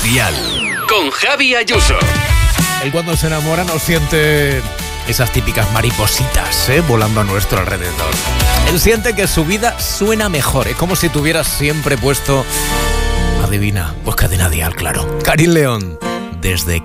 Dial, con Javi Ayuso. Él cuando se enamora no siente esas típicas maripositas, volando a nuestro alrededor. Él siente que su vida suena mejor. Es como si tuviera siempre puesto, adivina, pues Cadena Dial, claro. Karin León, desde